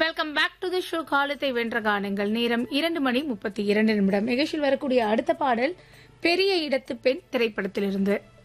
Welcome back to the show. காலத்தை வென்ற கானங்கள். நேரம் 2:32 நிமிடம். நிகழ்ச்சியில் வரக்கூடிய அடுத்த பாடல் பெரிய இடத்து பெண் திரைப்படத்திலிருந்து.